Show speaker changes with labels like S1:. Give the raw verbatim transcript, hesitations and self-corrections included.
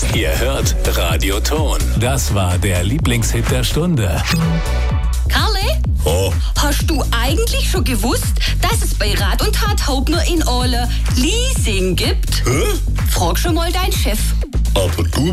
S1: Ihr hört Radio Ton. Das war der Lieblingshit der Stunde.
S2: Karle?
S3: Oh.
S2: Hast du eigentlich schon gewusst, dass es bei Rat und Tat Haupt nur in Ole Leasing gibt?
S3: Hä?
S2: Frag schon mal deinen Chef.
S3: Aber du